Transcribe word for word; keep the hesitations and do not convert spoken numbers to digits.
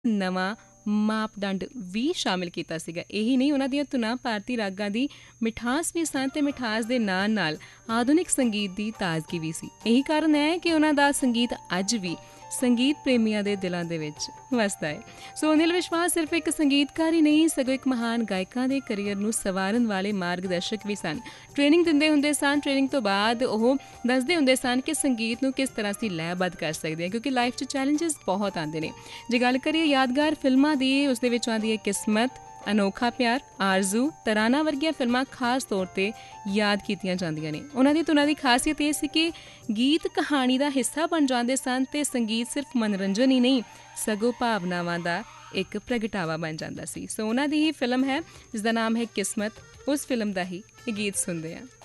ਨਵਾਂ ਮਾਪਦੰਡ ਵੀ ਸ਼ਾਮਿਲ ਕੀਤਾ ਸੀਗਾ। ਇਹੀ ਨਹੀਂ, ਉਹਨਾਂ ਦੀਆਂ ਧੁਨਾਂ ਭਾਰਤੀ ਰਾਗਾਂ ਦੀ ਮਿਠਾਸ ਵੀ ਸਨ ਅਤੇ ਮਿਠਾਸ ਦੇ ਨਾਲ ਨਾਲ ਆਧੁਨਿਕ ਸੰਗੀਤ ਦੀ ਤਾਜ਼ਗੀ ਵੀ ਸੀ। ਇਹੀ ਕਾਰਨ ਹੈ ਕਿ ਉਹਨਾਂ ਦਾ ਸੰਗੀਤ ਅੱਜ ਵੀ ਸੰਗੀਤ ਪ੍ਰੇਮੀਆਂ ਦੇ ਦਿਲਾਂ ਦੇ ਵਿੱਚ ਵਸਦਾ ਹੈ। ਸੋ ਅਨਿਲ ਵਿਸ਼ਵਾਸ ਸਿਰਫ ਇੱਕ ਸੰਗੀਤਕਾਰ ਹੀ ਨਹੀਂ, ਸਗੋਂ ਇੱਕ ਮਹਾਨ ਗਾਇਕਾਂ ਦੇ ਕਰੀਅਰ ਨੂੰ ਸਵਾਰਨ ਵਾਲੇ ਮਾਰਗਦਰਸ਼ਕ ਵੀ ਸਨ। ਟ੍ਰੇਨਿੰਗ ਦਿੰਦੇ ਹੁੰਦੇ ਸਨ। ਟ੍ਰੇਨਿੰਗ ਤੋਂ ਬਾਅਦ ਉਹ ਦੱਸਦੇ ਹੁੰਦੇ ਸਨ ਕਿ ਸੰਗੀਤ ਨੂੰ ਕਿਸ ਤਰ੍ਹਾਂ ਅਸੀਂ ਲੈਅਬੱਧ ਕਰ ਸਕਦੇ ਹਾਂ, ਕਿਉਂਕਿ ਲਾਈਫ 'ਚ ਚੈਲੰਜਸ ਬਹੁਤ ਆਉਂਦੇ ਨੇ। ਜੇ ਗੱਲ ਕਰੀਏ ਯਾਦਗਾਰ ਫਿਲਮਾਂ ਦੀ, ਉਸ ਦੇ ਵਿੱਚ ਆਉਂਦੀ ਹੈ ਕਿਸਮਤ, ਅਨੋਖਾ ਪਿਆਰ, ਆਰਜ਼ੂ, ਤਰਾਨਾ ਵਰਗੀਆਂ ਫਿਲਮਾਂ ਖਾਸ ਤੌਰ 'ਤੇ ਯਾਦ ਕੀਤੀਆਂ ਜਾਂਦੀਆਂ ਨੇ। ਉਹਨਾਂ ਦੀ ਧੁਨਾਂ ਦੀ ਖਾਸੀਅਤ ਇਹ ਸੀ ਕਿ ਗੀਤ ਕਹਾਣੀ ਦਾ ਹਿੱਸਾ ਬਣ ਜਾਂਦੇ ਸਨ ਅਤੇ ਸੰਗੀਤ ਸਿਰਫ ਮਨੋਰੰਜਨ ਹੀ ਨਹੀਂ, ਸਗੋਂ ਭਾਵਨਾਵਾਂ ਦਾ ਇੱਕ ਪ੍ਰਗਟਾਵਾ ਬਣ ਜਾਂਦਾ ਸੀ। ਸੋ ਉਹਨਾਂ ਦੀ ਹੀ ਫਿਲਮ ਹੈ ਜਿਸ ਦਾ ਨਾਮ ਹੈ ਕਿਸਮਤ। ਉਸ ਫਿਲਮ ਦਾ ਹੀ ਇਹ ਗੀਤ ਸੁਣਦੇ ਹਾਂ।